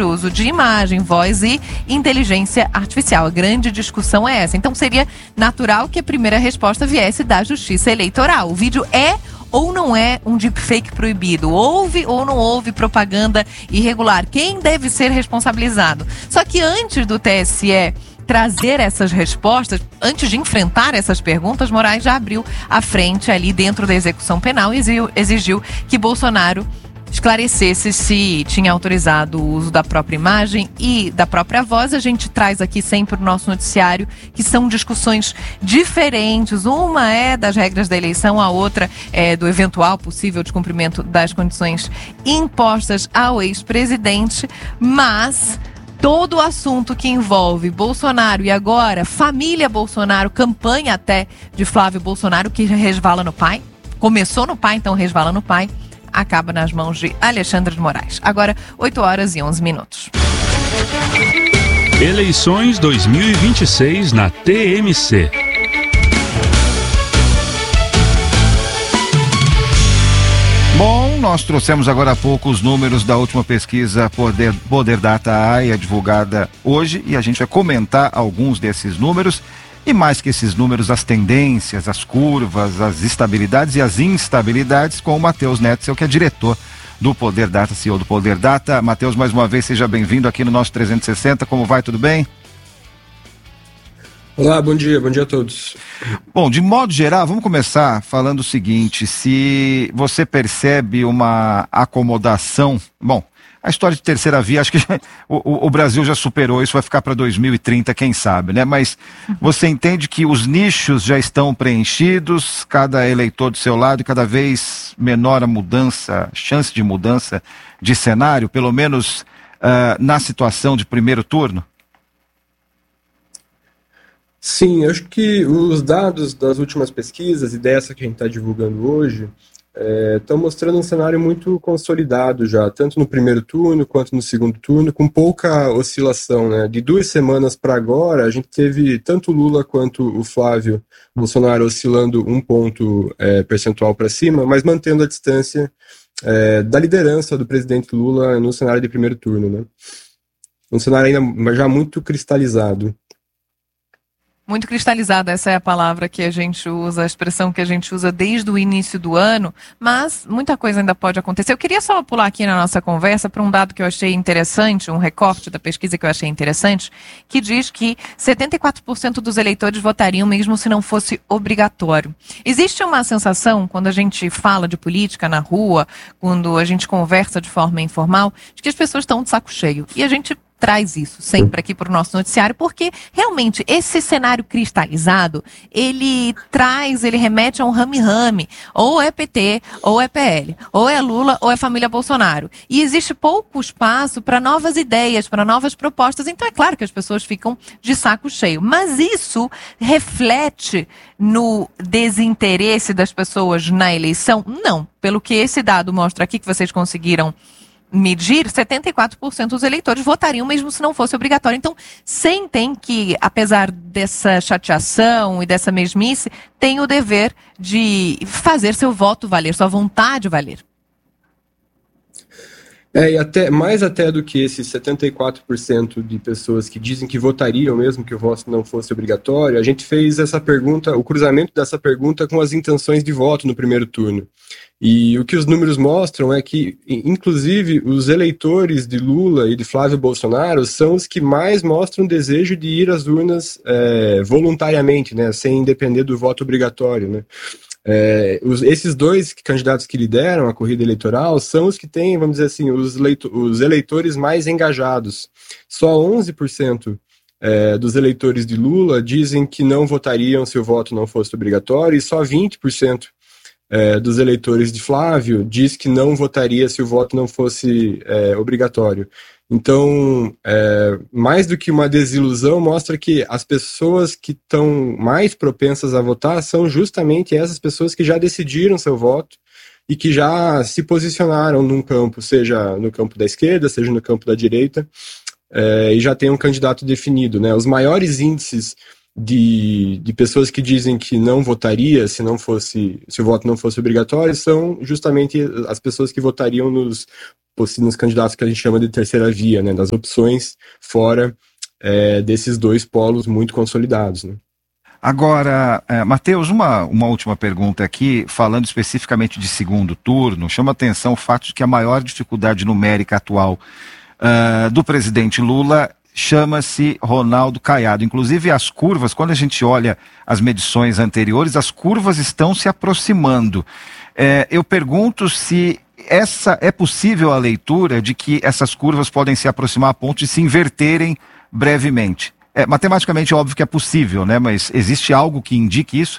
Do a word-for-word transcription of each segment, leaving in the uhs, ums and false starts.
por uso de imagem, voz e inteligência artificial. A grande discussão é essa. Então seria natural que a primeira resposta viesse da Justiça Eleitoral. O vídeo é ou não é um deepfake proibido? Houve ou não houve propaganda irregular? Quem deve ser responsabilizado? Só que antes do T S E trazer essas respostas, antes de enfrentar essas perguntas, Moraes já abriu a frente ali dentro da execução penal e exigiu, exigiu que Bolsonaro esclarecesse se tinha autorizado o uso da própria imagem e da própria voz. A gente traz aqui sempre o nosso noticiário, que são discussões diferentes. Uma é das regras da eleição, a outra é do eventual possível descumprimento das condições impostas ao ex-presidente, mas todo o assunto que envolve Bolsonaro e agora família Bolsonaro, campanha até de Flávio Bolsonaro, que resvala no pai, começou no pai, então resvala no pai, acaba nas mãos de Alexandre de Moraes. Agora, oito horas e onze minutos. Eleições dois mil e vinte e seis na T M C. Bom, nós trouxemos agora há pouco os números da última pesquisa Poder, Poder Data A I A, divulgada hoje, e a gente vai comentar alguns desses números. E mais que esses números, as tendências, as curvas, as estabilidades e as instabilidades, com o Matheus Netzel, que é diretor do Poder Data, C E O do Poder Data. Matheus, mais uma vez, seja bem-vindo aqui no nosso trezentos e sessenta. Como vai? Tudo bem? Olá, bom dia, bom dia a todos. Bom, de modo geral, vamos começar falando o seguinte: se você percebe uma acomodação, bom, a história de terceira via, acho que já, o, o Brasil já superou isso, vai ficar para dois mil e trinta, quem sabe, né? Mas você entende que os nichos já estão preenchidos, cada eleitor do seu lado, e cada vez menor a mudança, chance de mudança de cenário, pelo menos uh, na situação de primeiro turno? Sim, acho que os dados das últimas pesquisas e dessa que a gente está divulgando hoje estão é, mostrando um cenário muito consolidado já, tanto no primeiro turno quanto no segundo turno, com pouca oscilação, né? De duas semanas para agora, a gente teve tanto o Lula quanto o Flávio Bolsonaro oscilando um ponto é, percentual para cima, mas mantendo a distância é, da liderança do presidente Lula no cenário de primeiro turno, né? Um cenário ainda já muito cristalizado. Muito cristalizada, essa é a palavra que a gente usa, a expressão que a gente usa desde o início do ano, mas muita coisa ainda pode acontecer. Eu queria só pular aqui na nossa conversa para um dado que eu achei interessante, um recorte da pesquisa que eu achei interessante, que diz que setenta e quatro por cento dos eleitores votariam mesmo se não fosse obrigatório. Existe uma sensação, quando a gente fala de política na rua, quando a gente conversa de forma informal, de que as pessoas estão de saco cheio. E a gente traz isso sempre aqui para o nosso noticiário, porque realmente esse cenário cristalizado, ele traz, ele remete a um rame-rame, ou é P T, ou é P L, ou é Lula, ou é família Bolsonaro. E existe pouco espaço para novas ideias, para novas propostas, então é claro que as pessoas ficam de saco cheio. Mas isso reflete no desinteresse das pessoas na eleição? Não. Pelo que esse dado mostra aqui, que vocês conseguiram medir, setenta e quatro por cento dos eleitores votariam mesmo se não fosse obrigatório. Então, sentem que, apesar dessa chateação e dessa mesmice, tem o dever de fazer seu voto valer, sua vontade valer. É, e até, mais até do que esses setenta e quatro por cento de pessoas que dizem que votariam mesmo que o voto não fosse obrigatório, a gente fez essa pergunta, o cruzamento dessa pergunta com as intenções de voto no primeiro turno. E o que os números mostram é que, inclusive, os eleitores de Lula e de Flávio Bolsonaro são os que mais mostram desejo de ir às urnas é, voluntariamente, né, sem depender do voto obrigatório, né. É, os, esses dois candidatos que lideram a corrida eleitoral são os que têm, vamos dizer assim, os, leito, os eleitores mais engajados. Só onze por cento é, dos eleitores de Lula dizem que não votariam se o voto não fosse obrigatório, e só vinte por cento É, dos eleitores de Flávio diz que não votaria se o voto não fosse é, obrigatório. Então, é, mais do que uma desilusão, mostra que as pessoas que estão mais propensas a votar são justamente essas pessoas que já decidiram seu voto e que já se posicionaram num campo, seja no campo da esquerda, seja no campo da direita, é, e já tem um candidato definido, né? Os maiores índices De, de pessoas que dizem que não votaria se não fosse, se o voto não fosse obrigatório, são justamente as pessoas que votariam nos nos candidatos que a gente chama de terceira via, né, das opções fora é, desses dois polos muito consolidados, né. Agora, é, Matheus, uma, uma última pergunta aqui, falando especificamente de segundo turno, chama atenção o fato de que a maior dificuldade numérica atual uh, do presidente Lula chama-se Ronaldo Caiado. Inclusive as curvas, quando a gente olha as medições anteriores, as curvas estão se aproximando. É, eu pergunto se essa é possível a leitura de que essas curvas podem se aproximar a ponto de se inverterem brevemente. É, matematicamente é óbvio que é possível, né? Mas existe algo que indique isso?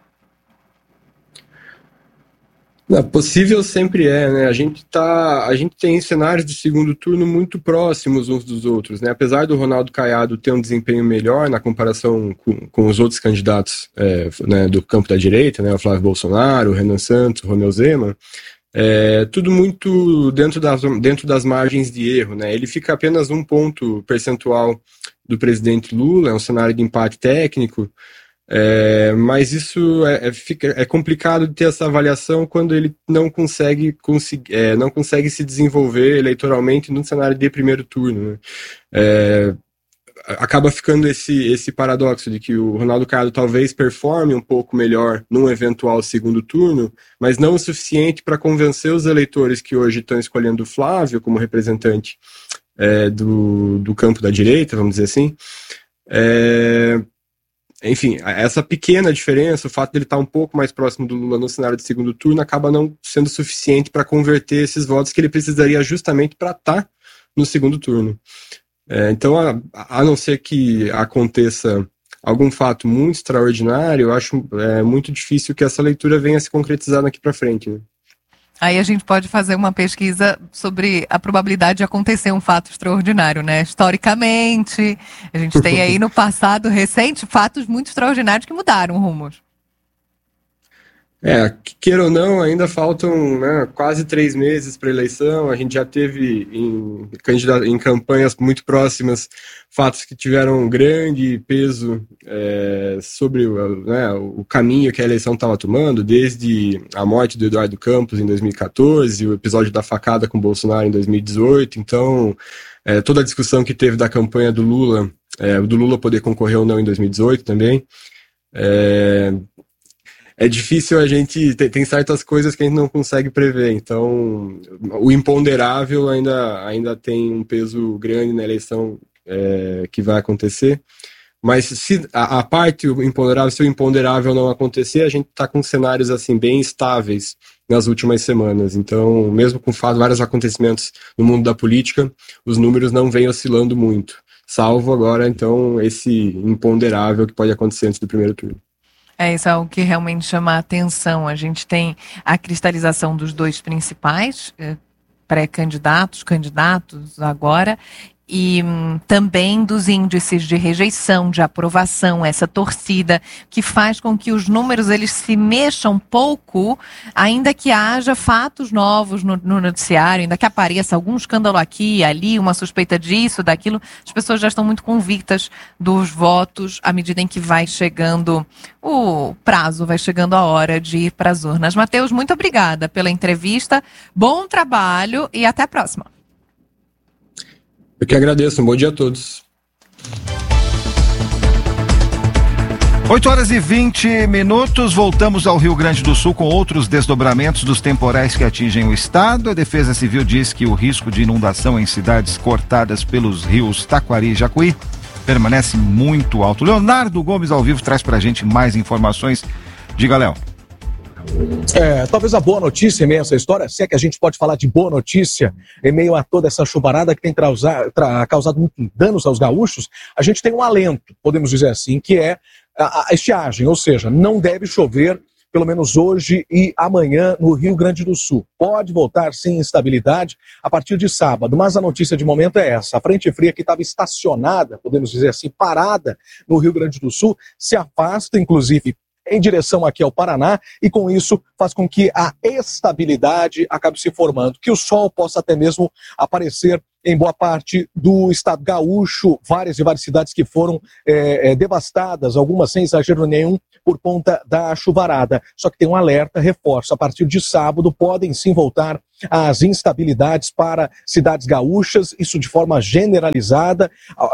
Não, possível sempre é, né? A gente, tá, a gente tem cenários de segundo turno muito próximos uns dos outros, né? Apesar do Ronaldo Caiado ter um desempenho melhor na comparação com, com os outros candidatos é, né, do campo da direita, né? O Flávio Bolsonaro, o Renan Santos, o Romeu Zema, é, tudo muito dentro das, dentro das margens de erro, né? Ele fica apenas um ponto percentual do presidente Lula, é um cenário de empate técnico, é, mas isso é, é, fica, é complicado de ter essa avaliação quando ele não consegue, consegui, é, não consegue se desenvolver eleitoralmente no cenário de primeiro turno, né? É, acaba ficando esse, esse paradoxo de que o Ronaldo Caiado talvez performe um pouco melhor num eventual segundo turno, mas não o suficiente para convencer os eleitores que hoje estão escolhendo o Flávio como representante É, do, do campo da direita, vamos dizer assim. É, enfim, essa pequena diferença, o fato de ele estar um pouco mais próximo do Lula no cenário de segundo turno, acaba não sendo suficiente para converter esses votos que ele precisaria justamente para estar no segundo turno. É, então, a, a não ser que aconteça algum fato muito extraordinário, eu acho é, muito difícil que essa leitura venha a se concretizar daqui para frente, né? Aí a gente pode fazer uma pesquisa sobre a probabilidade de acontecer um fato extraordinário, né? Historicamente, a gente tem aí no passado recente fatos muito extraordinários que mudaram rumos. É, queira ou não, ainda faltam, né, quase três meses para a eleição. A gente já teve em, em campanhas muito próximas fatos que tiveram um grande peso é, sobre né, o caminho que a eleição estava tomando, desde a morte do Eduardo Campos em dois mil e quatorze, o episódio da facada com Bolsonaro em dois mil e dezoito. Então, é, toda a discussão que teve da campanha do Lula, é, do Lula poder concorrer ou não em dois mil e dezoito também. É, É difícil a gente... Tem, tem certas coisas que a gente não consegue prever. Então, o imponderável ainda, ainda tem um peso grande na eleição é, que vai acontecer. Mas se a, a parte o imponderável, se o imponderável não acontecer, a gente está com cenários assim, bem estáveis nas últimas semanas. Então, mesmo com vários acontecimentos no mundo da política, os números não vêm oscilando muito. Salvo agora, então, esse imponderável que pode acontecer antes do primeiro turno. É, isso é o que realmente chama a atenção. A gente tem a cristalização dos dois principais eh, pré-candidatos, candidatos agora, e hum, também dos índices de rejeição, de aprovação, essa torcida que faz com que os números eles se mexam pouco, ainda que haja fatos novos no, no noticiário, ainda que apareça algum escândalo aqui e ali, uma suspeita disso, daquilo, as pessoas já estão muito convictas dos votos à medida em que vai chegando o prazo, vai chegando a hora de ir para as urnas. Matheus, muito obrigada pela entrevista, bom trabalho e até a próxima. Eu que agradeço, um bom dia a todos. oito horas e vinte minutos, voltamos ao Rio Grande do Sul com outros desdobramentos dos temporais que atingem o estado. A Defesa Civil diz que o risco de inundação em cidades cortadas pelos rios Taquari e Jacuí permanece muito alto. Leonardo Gomes ao vivo traz pra gente mais informações. Diga, Léo. É, talvez a boa notícia em meio a essa história, se é que a gente pode falar de boa notícia, em meio a toda essa chuvarada que tem trausar, tra, causado muitos danos aos gaúchos, a gente tem um alento, podemos dizer assim, que é a, a estiagem, ou seja, não deve chover, pelo menos hoje e amanhã, no Rio Grande do Sul. Pode voltar sem instabilidade a partir de sábado, mas a notícia de momento é essa. A frente fria que estava estacionada, podemos dizer assim, parada no Rio Grande do Sul, se afasta, inclusive, em direção aqui ao Paraná, e com isso faz com que a estabilidade acabe se formando, que o sol possa até mesmo aparecer em boa parte do estado gaúcho, várias e várias cidades que foram é, é, devastadas, algumas sem exagero nenhum, por conta da chuvarada. Só que tem um alerta, reforço, a partir de sábado podem sim voltar as instabilidades para cidades gaúchas, isso de forma generalizada,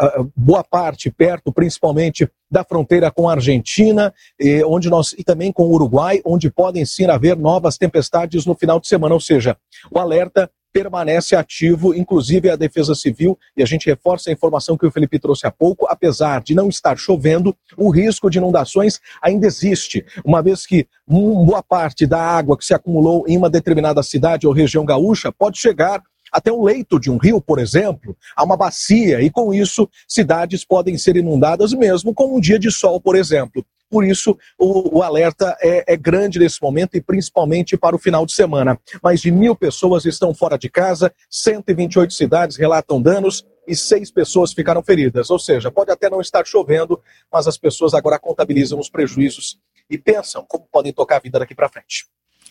boa parte perto, principalmente da fronteira com a Argentina, onde nós, e também com o Uruguai, onde podem sim haver novas tempestades no final de semana, ou seja, o alerta permanece ativo, inclusive a Defesa Civil, e a gente reforça a informação que o Felipe trouxe há pouco, apesar de não estar chovendo, o risco de inundações ainda existe, uma vez que boa parte da água que se acumulou em uma determinada cidade ou região gaúcha pode chegar até o leito de um rio, por exemplo, a uma bacia, e com isso cidades podem ser inundadas mesmo com um dia de sol, por exemplo. Por isso, o, o alerta é, é grande nesse momento e principalmente para o final de semana. Mais de mil pessoas estão fora de casa, cento e vinte e oito cidades relatam danos e seis pessoas ficaram feridas. Ou seja, pode até não estar chovendo, mas as pessoas agora contabilizam os prejuízos e pensam como podem tocar a vida daqui para frente.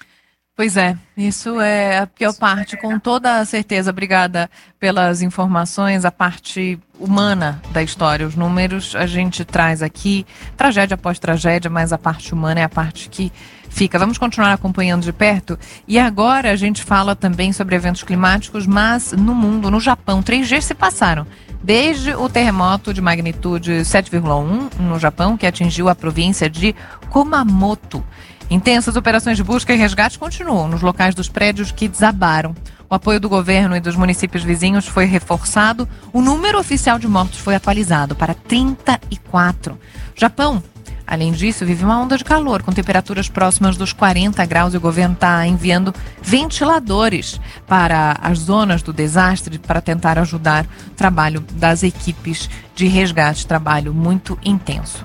Pois é, isso é a pior parte, com toda a certeza. Obrigada pelas informações, a parte humana da história. Os números a gente traz aqui, tragédia após tragédia, mas a parte humana é a parte que fica. Vamos continuar acompanhando de perto. E agora a gente fala também sobre eventos climáticos, mas no mundo, no Japão, três dias se passaram. Desde o terremoto de magnitude sete vírgula um no Japão, que atingiu a província de Kumamoto. Intensas operações de busca e resgate continuam nos locais dos prédios que desabaram. O apoio do governo e dos municípios vizinhos foi reforçado. O número oficial de mortos foi atualizado para trinta e quatro. O Japão, além disso, vive uma onda de calor com temperaturas próximas dos quarenta graus e o governo está enviando ventiladores para as zonas do desastre para tentar ajudar o trabalho das equipes de resgate. Trabalho muito intenso.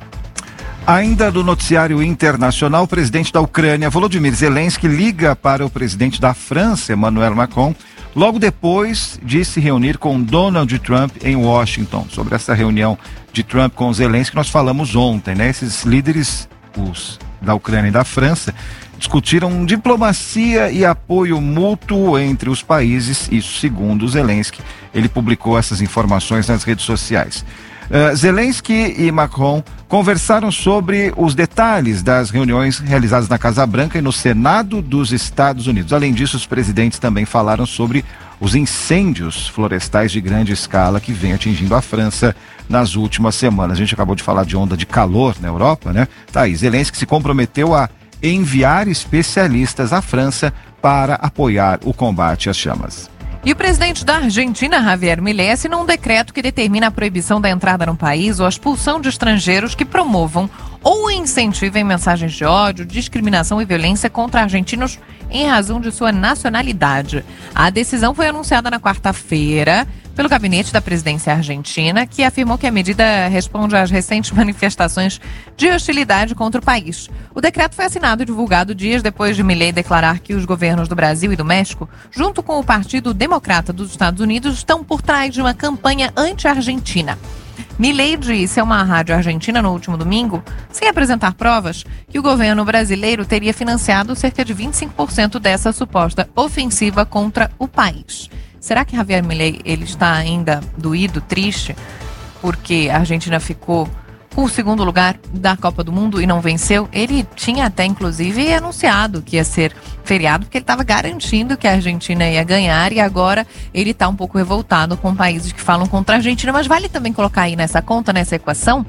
Ainda do noticiário internacional, o presidente da Ucrânia, Volodymyr Zelensky, liga para o presidente da França, Emmanuel Macron, logo depois de se reunir com Donald Trump em Washington. Sobre essa reunião de Trump com Zelensky, nós falamos ontem, né? Esses líderes, os da Ucrânia e da França, discutiram diplomacia e apoio mútuo entre os países, isso segundo Zelensky. Ele publicou essas informações nas redes sociais. Uh, Zelensky e Macron conversaram sobre os detalhes das reuniões realizadas na Casa Branca e no Senado dos Estados Unidos. Além disso, os presidentes também falaram sobre os incêndios florestais de grande escala que vem atingindo a França nas últimas semanas. A gente acabou de falar de onda de calor na Europa, né? Tá aí, Zelensky se comprometeu a enviar especialistas à França para apoiar o combate às chamas. E o presidente da Argentina, Javier Milei, assinou um decreto que determina a proibição da entrada no país ou a expulsão de estrangeiros que promovam ou incentivem mensagens de ódio, discriminação e violência contra argentinos em razão de sua nacionalidade. A decisão foi anunciada na quarta-feira pelo gabinete da presidência argentina, que afirmou que a medida responde às recentes manifestações de hostilidade contra o país. O decreto foi assinado e divulgado dias depois de Milei declarar que os governos do Brasil e do México, junto com o Partido Democrata dos Estados Unidos, estão por trás de uma campanha anti-argentina. Milei disse a uma rádio argentina no último domingo, sem apresentar provas, que o governo brasileiro teria financiado cerca de vinte e cinco por cento dessa suposta ofensiva contra o país. Será que Javier Milei ele está ainda doído, triste, porque a Argentina ficou com o segundo lugar da Copa do Mundo e não venceu? Ele tinha até, inclusive, anunciado que ia ser feriado, porque ele estava garantindo que a Argentina ia ganhar e agora ele está um pouco revoltado com países que falam contra a Argentina. Mas vale também colocar aí nessa conta, nessa equação,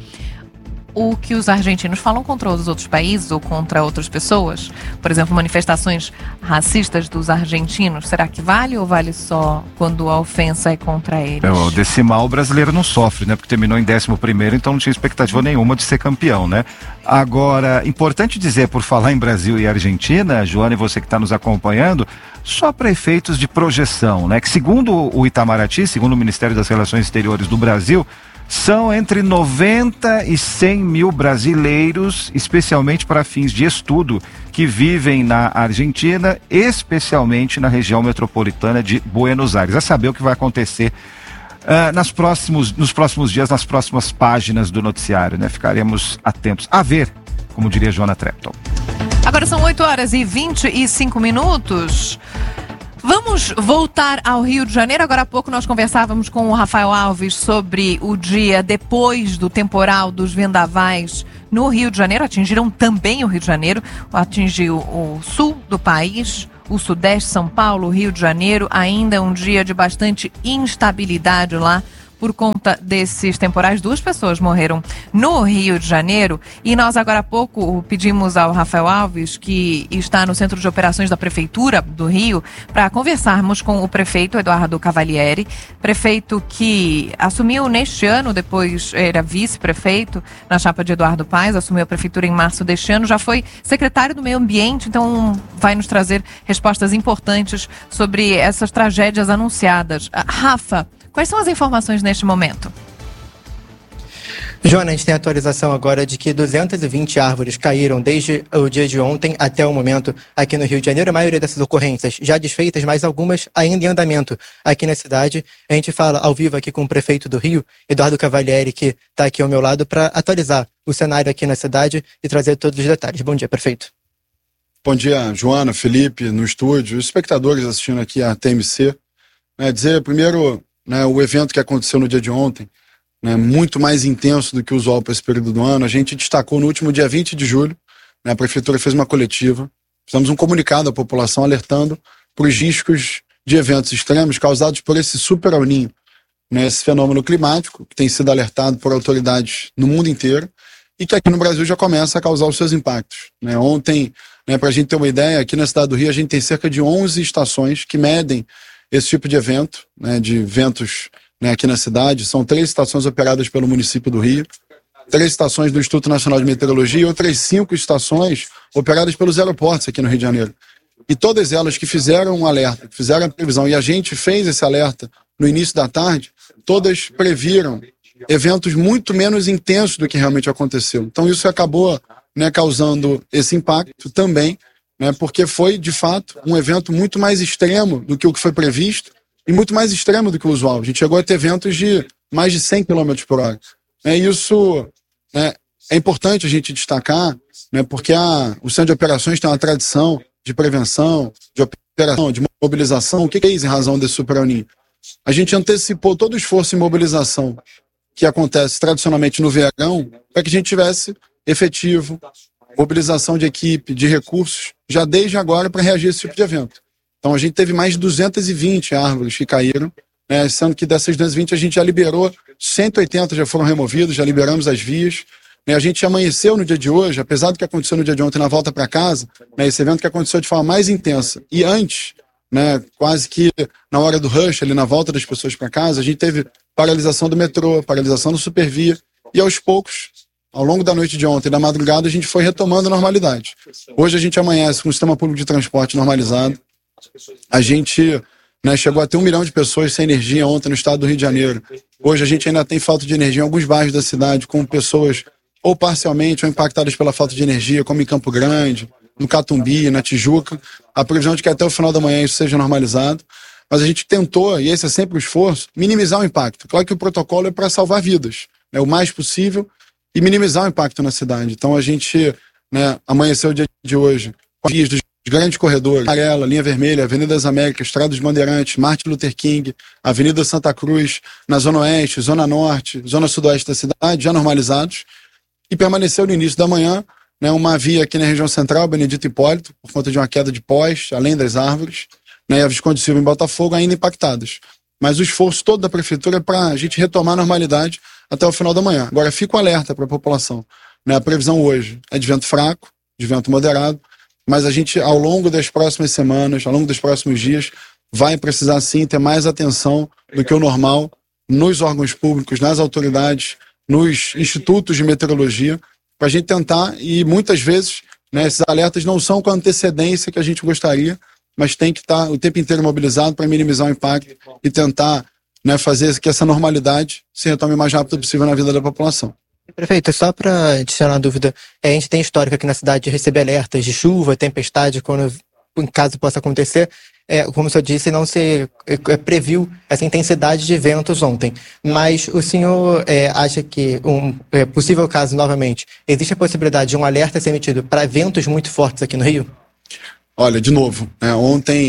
o que os argentinos falam contra os outros países ou contra outras pessoas. Por exemplo, manifestações racistas dos argentinos. Será que vale ou vale só quando a ofensa é contra eles? É, o decimal brasileiro não sofre, né? Porque terminou em décimo primeiro, então não tinha expectativa nenhuma de ser campeão, né? Agora, importante dizer, por falar em Brasil e Argentina, Joana, e você que está nos acompanhando, só para efeitos de projeção, né? Que segundo o Itamaraty, segundo o Ministério das Relações Exteriores do Brasil, são entre noventa e cem mil brasileiros, especialmente para fins de estudo, que vivem na Argentina, especialmente na região metropolitana de Buenos Aires. A saber o que vai acontecer uh, nas próximos, nos próximos dias, nas próximas páginas do noticiário, né? Ficaremos atentos a ver, como diria Joana Trepton. Agora são oito horas e vinte e cinco minutos. Vamos voltar ao Rio de Janeiro. Agora há pouco nós conversávamos com o Rafael Alves sobre o dia depois do temporal dos vendavais no Rio de Janeiro. Atingiram também o Rio de Janeiro, atingiu o sul do país, o sudeste, São Paulo, Rio de Janeiro. Ainda um dia de bastante instabilidade lá por conta desses temporais. Duas pessoas morreram no Rio de Janeiro e nós agora há pouco pedimos ao Rafael Alves, que está no Centro de Operações da Prefeitura do Rio, para conversarmos com o prefeito Eduardo Cavalieri, prefeito que assumiu neste ano, depois era vice-prefeito na chapa de Eduardo Paes, assumiu a prefeitura em março deste ano, já foi secretário do Meio Ambiente, então vai nos trazer respostas importantes sobre essas tragédias anunciadas. Rafa, quais são as informações neste momento? Joana, a gente tem a atualização agora de que duzentas e vinte árvores caíram desde o dia de ontem até o momento aqui no Rio de Janeiro. A maioria dessas ocorrências já desfeitas, mas algumas ainda em andamento aqui na cidade. A gente fala ao vivo aqui com o prefeito do Rio, Eduardo Cavalieri, que está aqui ao meu lado, para atualizar o cenário aqui na cidade e trazer todos os detalhes. Bom dia, prefeito. Bom dia, Joana, Felipe, no estúdio, os espectadores assistindo aqui a T M C. É, dizer primeiro... Né, o evento que aconteceu no dia de ontem, né, muito mais intenso do que o usual para esse período do ano. A gente destacou no último dia vinte de julho, né, a Prefeitura fez uma coletiva, fizemos um comunicado à população alertando para os riscos de eventos extremos causados por esse super El Niño, né, esse fenômeno climático que tem sido alertado por autoridades no mundo inteiro e que aqui no Brasil já começa a causar os seus impactos. Né. Ontem, né, para a gente ter uma ideia, aqui na cidade do Rio a gente tem cerca de onze estações que medem esse tipo de evento, né, de eventos, né, aqui na cidade. São três estações operadas pelo município do Rio, três estações do Instituto Nacional de Meteorologia e outras cinco estações operadas pelos aeroportos aqui no Rio de Janeiro. E todas elas que fizeram um alerta, que fizeram a previsão, e a gente fez esse alerta no início da tarde, todas previram eventos muito menos intensos do que realmente aconteceu. Então isso acabou, né, causando esse impacto também, né, porque foi, de fato, um evento muito mais extremo do que o que foi previsto e muito mais extremo do que o usual. A gente chegou a ter eventos de mais de cem quilômetros por hora. É, isso, né, é importante a gente destacar, né, porque a, o Centro de Operações tem uma tradição de prevenção, de operação, de mobilização. O que é isso em razão desse super El Niño? A gente antecipou todo o esforço em mobilização que acontece tradicionalmente no verão para que a gente tivesse efetivo, mobilização de equipe, de recursos, já desde agora para reagir a esse tipo de evento. Então a gente teve mais de duzentas e vinte árvores que caíram, né, sendo que dessas duzentas e vinte a gente já liberou, cento e oitenta já foram removidos, já liberamos as vias. Né, a gente amanheceu no dia de hoje, apesar do que aconteceu no dia de ontem na volta para casa, né, esse evento que aconteceu de forma mais intensa. E antes, né, quase que na hora do rush, ali na volta das pessoas para casa, a gente teve paralisação do metrô, paralisação do Supervia, e aos poucos, ao longo da noite de ontem e da madrugada, a gente foi retomando a normalidade. Hoje a gente amanhece com o sistema público de transporte normalizado. A gente, né, chegou a ter um milhão de pessoas sem energia ontem no estado do Rio de Janeiro. Hoje a gente ainda tem falta de energia em alguns bairros da cidade, com pessoas ou parcialmente ou impactadas pela falta de energia, como em Campo Grande, no Catumbi, na Tijuca. A previsão de que até o final da manhã isso seja normalizado. Mas a gente tentou, e esse é sempre o esforço, minimizar o impacto. Claro que o protocolo é para salvar vidas, né, o mais possível, e minimizar o impacto na cidade. Então a gente, né, amanheceu o dia de hoje com as vias dos grandes corredores, Amarela, Linha Vermelha, Avenida das Américas, Estrada dos Bandeirantes, Martin Luther King, Avenida Santa Cruz, na Zona Oeste, Zona Norte, Zona Sudoeste da cidade, já normalizados, e permaneceu no início da manhã, né, uma via aqui na região central, Benedito Hipólito, por conta de uma queda de pós, além das árvores, né, e a Visconde Silva em Botafogo ainda impactadas. Mas o esforço todo da Prefeitura é para a gente retomar a normalidade até o final da manhã. Agora, fico alerta para a população. Né? A previsão hoje é de vento fraco, de vento moderado, mas a gente, ao longo das próximas semanas, ao longo dos próximos dias, vai precisar, sim, ter mais atenção do que o normal nos órgãos públicos, nas autoridades, nos institutos de meteorologia, para a gente tentar, e muitas vezes, né, esses alertas não são com a antecedência que a gente gostaria, mas tem que estar o tempo inteiro mobilizado para minimizar o impacto e tentar, né, fazer que essa normalidade se retome o mais rápido possível na vida da população. Prefeito, só para adicionar uma dúvida, a gente tem histórico aqui na cidade de receber alertas de chuva, tempestade, quando em caso possa acontecer. É, como o senhor disse, não se é, previu essa intensidade de ventos ontem. Mas o senhor é, acha que um é, possível caso, novamente, existe a possibilidade de um alerta ser emitido para ventos muito fortes aqui no Rio? Olha, de novo, né, ontem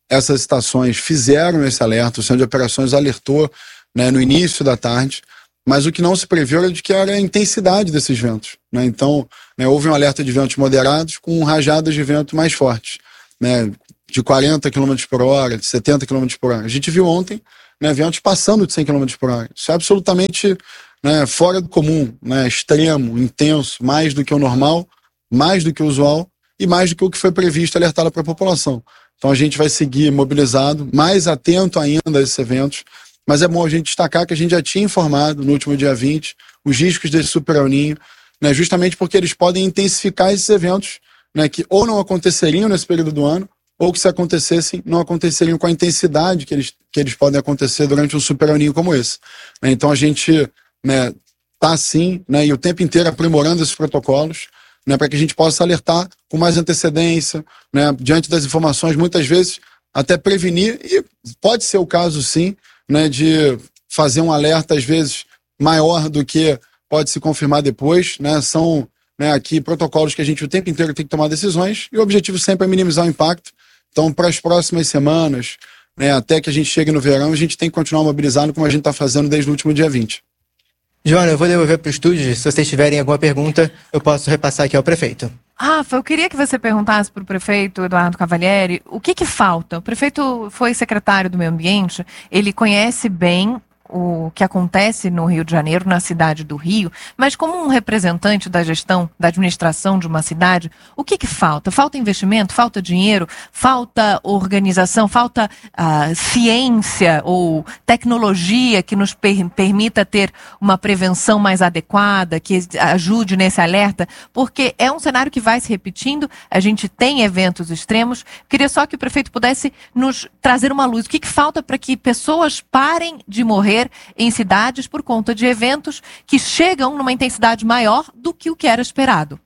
essas estações fizeram esse alerta, o Centro de Operações alertou, né, no início da tarde, mas o que não se previu era de que era a intensidade desses ventos, né? Então, né, houve um alerta de ventos moderados com rajadas de vento mais fortes, né, de quarenta quilômetros por hora, de setenta quilômetros por hora. A gente viu ontem, né, ventos passando de cem quilômetros por hora. Isso é absolutamente, né, fora do comum, né, extremo, intenso, mais do que o normal, mais do que o usual e mais do que o que foi previsto alertado para a população. Então a gente vai seguir mobilizado, mais atento ainda a esses eventos, mas é bom a gente destacar que a gente já tinha informado no último dia vinte os riscos desse super El Niño, né, justamente porque eles podem intensificar esses eventos, né, que ou não aconteceriam nesse período do ano, ou que se acontecessem, não aconteceriam com a intensidade que eles, que eles podem acontecer durante um super El Niño como esse. Então a gente, né, tá sim, né, e o tempo inteiro aprimorando esses protocolos, né, para que a gente possa alertar com mais antecedência, né, diante das informações, muitas vezes até prevenir, e pode ser o caso sim, né, de fazer um alerta às vezes maior do que pode se confirmar depois, né, são, né, aqui protocolos que a gente o tempo inteiro tem que tomar decisões, e o objetivo sempre é minimizar o impacto. Então, para as próximas semanas, né, até que a gente chegue no verão, a gente tem que continuar mobilizado como a gente está fazendo desde o último dia vinte. Joana, eu vou devolver para o estúdio. Se vocês tiverem alguma pergunta, eu posso repassar aqui ao prefeito. Rafa, eu queria que você perguntasse para o prefeito Eduardo Cavalieri o que que falta. O prefeito foi secretário do Meio Ambiente, ele conhece bem o que acontece no Rio de Janeiro, na cidade do Rio, mas como um representante da gestão, da administração de uma cidade, o que que falta? Falta investimento? Falta dinheiro? Falta organização? Falta uh, ciência ou tecnologia que nos per- permita ter uma prevenção mais adequada, que ajude nesse alerta? Porque é um cenário que vai se repetindo, a gente tem eventos extremos. Queria só que o prefeito pudesse nos trazer uma luz. O que que falta para que pessoas parem de morrer em cidades por conta de eventos que chegam numa intensidade maior do que o que era esperado?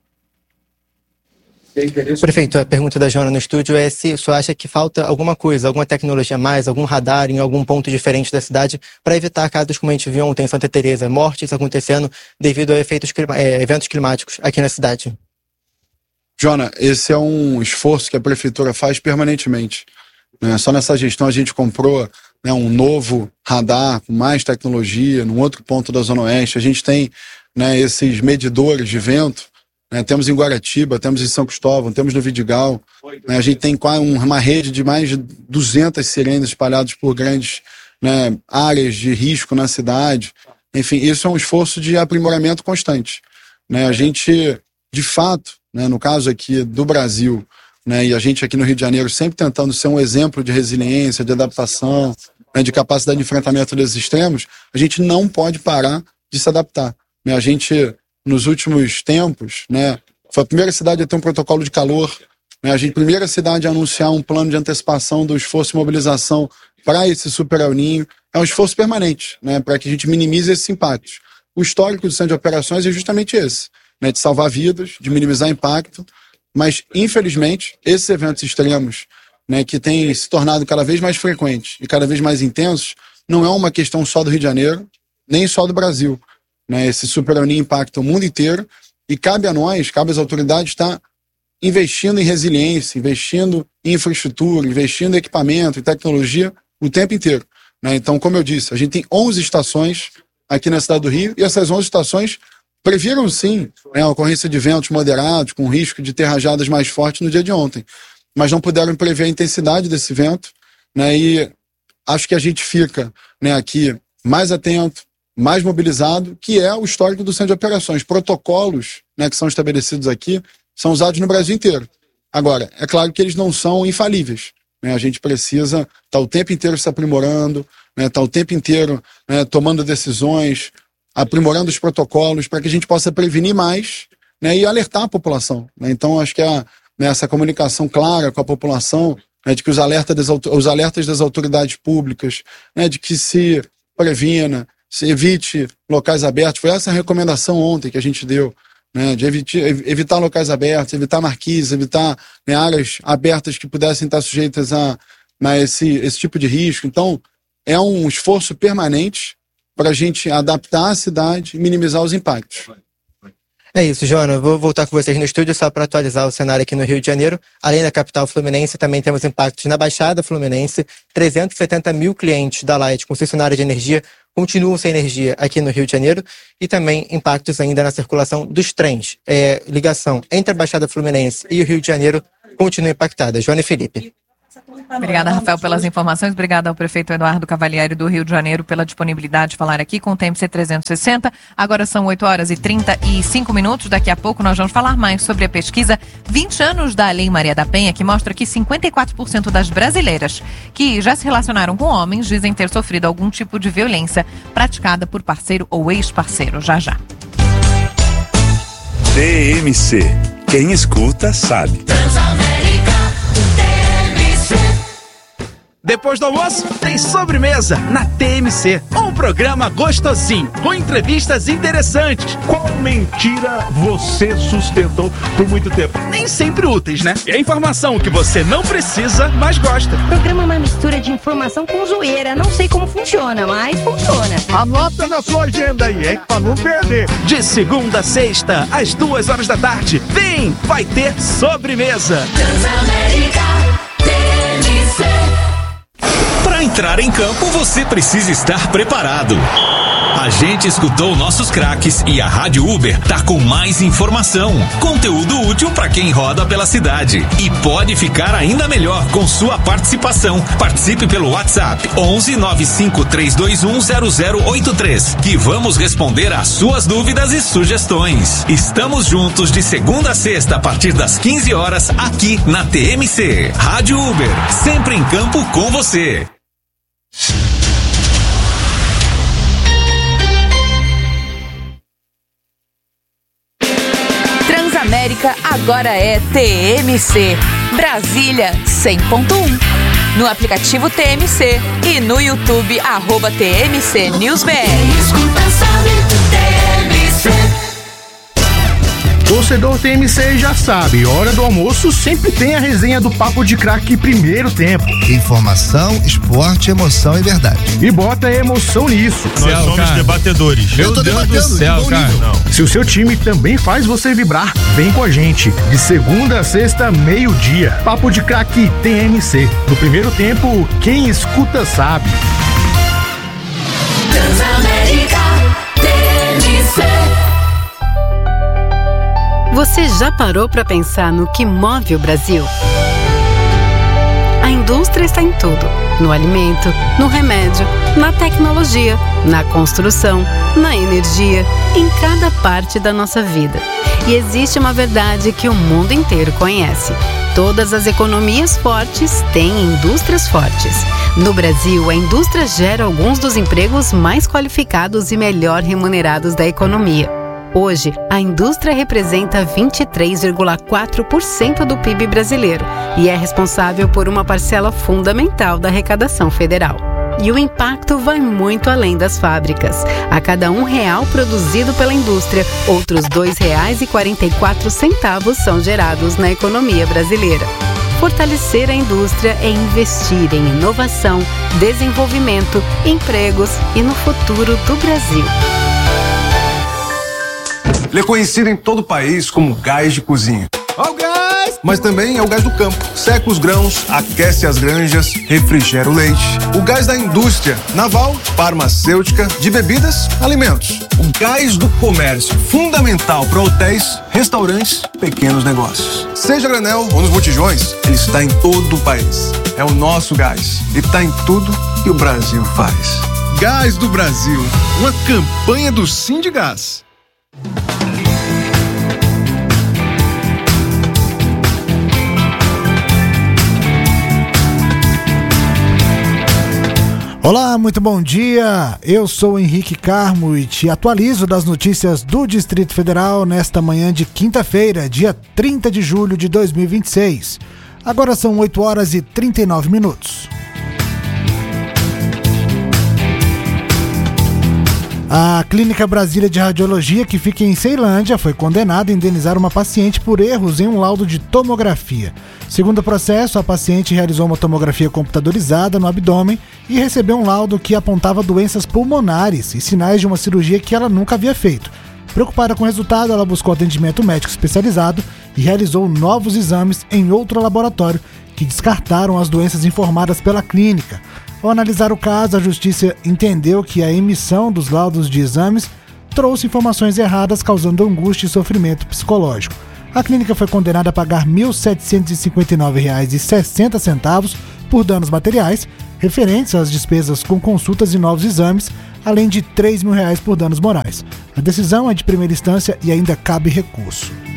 Prefeito, a pergunta da Joana no estúdio é se o senhor acha que falta alguma coisa, alguma tecnologia a mais, algum radar em algum ponto diferente da cidade para evitar casos como a gente viu ontem em Santa Teresa, mortes acontecendo devido a efeitos, é, eventos climáticos aqui na cidade. Joana, esse é um esforço que a prefeitura faz permanentemente. Né? Só nessa gestão a gente comprou, né, um novo radar com mais tecnologia, num outro ponto da Zona Oeste. A gente tem, né, esses medidores de vento, né, temos em Guaratiba, temos em São Cristóvão, temos no Vidigal. Né, a gente tem uma rede de mais de duzentas sirenes espalhadas por grandes, né, áreas de risco na cidade. Enfim, isso é um esforço de aprimoramento constante. Né, a gente, de fato, né, no caso aqui do Brasil, né, e a gente aqui no Rio de Janeiro sempre tentando ser um exemplo de resiliência, de adaptação, né, de capacidade de enfrentamento desses extremos, a gente não pode parar de se adaptar. Né, a gente, nos últimos tempos, né, foi a primeira cidade a ter um protocolo de calor, né, a gente, primeira cidade a anunciar um plano de antecipação do esforço de mobilização para esse super El Niño. É um esforço permanente, né, para que a gente minimize esses impactos. O histórico do Centro de Operações é justamente esse, né, de salvar vidas, de minimizar impacto. Mas, infelizmente, esses eventos extremos, né, que têm se tornado cada vez mais frequentes e cada vez mais intensos, não é uma questão só do Rio de Janeiro, nem só do Brasil. Né? Esse super El Niño impacta o mundo inteiro e cabe a nós, cabe às autoridades estar investindo em resiliência, investindo em infraestrutura, investindo em equipamento e tecnologia o tempo inteiro. Né? Então, como eu disse, a gente tem onze estações aqui na cidade do Rio e essas onze estações previram sim, né, a ocorrência de ventos moderados, com risco de ter rajadas mais fortes no dia de ontem, mas não puderam prever a intensidade desse vento, né, e acho que a gente fica, né, aqui mais atento, mais mobilizado, que é o histórico do Centro de Operações. Protocolos, né, que são estabelecidos aqui são usados no Brasil inteiro. Agora, é claro que eles não são infalíveis. Né, a gente precisa estar tá o tempo inteiro se aprimorando, né, tá o tempo inteiro, né, tomando decisões, aprimorando os protocolos para que a gente possa prevenir mais, né, e alertar a população. Né? Então, acho que a, né, essa comunicação clara com a população, né, de que os alertas, das, os alertas das autoridades públicas, né, de que se previna, se evite locais abertos, foi essa a recomendação ontem que a gente deu, né, de evitar, evitar locais abertos, evitar marquises, evitar, né, áreas abertas que pudessem estar sujeitas a, a esse, esse tipo de risco. Então, é um esforço permanente para a gente adaptar a cidade e minimizar os impactos. É isso, Joana. Vou voltar com vocês no estúdio só para atualizar o cenário aqui no Rio de Janeiro. Além da capital fluminense, também temos impactos na Baixada Fluminense. trezentos e setenta mil clientes da Light, concessionária de energia, continuam sem energia aqui no Rio de Janeiro. E também impactos ainda na circulação dos trens. É, ligação entre a Baixada Fluminense e o Rio de Janeiro continua impactada. Joana e Felipe. Obrigada, Rafael, pelas informações. Obrigada ao prefeito Eduardo Cavalieri do Rio de Janeiro pela disponibilidade de falar aqui com o T M C trezentos e sessenta. Agora são oito horas e trinta e cinco minutos. Daqui a pouco nós vamos falar mais sobre a pesquisa vinte anos da Lei Maria da Penha, que mostra que cinquenta e quatro por cento das brasileiras que já se relacionaram com homens dizem ter sofrido algum tipo de violência praticada por parceiro ou ex-parceiro. Já já. T M C. Quem escuta sabe. Depois do almoço, tem sobremesa na T M C. Um programa gostosinho, com entrevistas interessantes. Qual mentira você sustentou por muito tempo? Nem sempre úteis, né? É informação que você não precisa, mas gosta. O programa é uma mistura de informação com zoeira. Não sei como funciona, mas funciona. Anota na sua agenda aí, hein? Pra não perder. De segunda a sexta, às duas horas da tarde. Vem, vai ter sobremesa. Transamérica T M C. Para entrar em campo, você precisa estar preparado. A gente escutou nossos craques e a Rádio Uber tá com mais informação, conteúdo útil para quem roda pela cidade. E pode ficar ainda melhor com sua participação. Participe pelo WhatsApp onze nove cinco três dois um zero zero oito três, que vamos responder às suas dúvidas e sugestões. Estamos juntos de segunda a sexta a partir das quinze horas aqui na T M C. Rádio Uber, sempre em campo com você. Transamérica agora é T M C. Brasília cem ponto um. No aplicativo T M C e no YouTube, arroba T M C News B R. Escuta, sabe, T M C. Torcedor T M C já sabe, hora do almoço sempre tem a resenha do Papo de Craque Primeiro Tempo. Informação, esporte, emoção e verdade. E bota emoção nisso. Nós céu, somos cara. debatedores. Meu Deus do céu, cara. Se o seu time também faz você vibrar, vem com a gente. De segunda a sexta, meio-dia. Papo de Craque T M C. No Primeiro Tempo, quem escuta sabe. Transamérica T M C. Você já parou para pensar no que move o Brasil? A indústria está em tudo. No alimento, no remédio, na tecnologia, na construção, na energia, em cada parte da nossa vida. E existe uma verdade que o mundo inteiro conhece. Todas as economias fortes têm indústrias fortes. No Brasil, a indústria gera alguns dos empregos mais qualificados e melhor remunerados da economia. Hoje, a indústria representa vinte e três vírgula quatro por cento do P I B brasileiro e é responsável por uma parcela fundamental da arrecadação federal. E o impacto vai muito além das fábricas. A cada um real produzido pela indústria, outros dois reais e quarenta e quatro centavos são gerados na economia brasileira. Fortalecer a indústria é investir em inovação, desenvolvimento, empregos e no futuro do Brasil. Ele é conhecido em todo o país como gás de cozinha. Ó o gás! Mas também é o gás do campo. Seca os grãos, aquece as granjas, refrigera o leite. O gás da indústria naval, farmacêutica, de bebidas, alimentos. O gás do comércio, fundamental para hotéis, restaurantes, pequenos negócios. Seja granel ou nos botijões, ele está em todo o país. É o nosso gás e está em tudo que o Brasil faz. Gás do Brasil, uma campanha do Sindigás. Olá, muito bom dia. Eu sou o Henrique Carmo e te atualizo das notícias do Distrito Federal nesta manhã de quinta-feira, dia trinta de julho de dois mil e vinte e seis. Agora são oito horas e trinta e nove minutos. A Clínica Brasília de Radiologia, que fica em Ceilândia, foi condenada a indenizar uma paciente por erros em um laudo de tomografia. Segundo o processo, a paciente realizou uma tomografia computadorizada no abdômen e recebeu um laudo que apontava doenças pulmonares e sinais de uma cirurgia que ela nunca havia feito. Preocupada com o resultado, ela buscou atendimento médico especializado e realizou novos exames em outro laboratório que descartaram as doenças informadas pela clínica. Ao analisar o caso, a justiça entendeu que a emissão dos laudos de exames trouxe informações erradas, causando angústia e sofrimento psicológico. A clínica foi condenada a pagar mil setecentos e cinquenta e nove reais e sessenta centavos por danos materiais, referentes às despesas com consultas e novos exames, além de três mil reais por danos morais. A decisão é de primeira instância e ainda cabe recurso.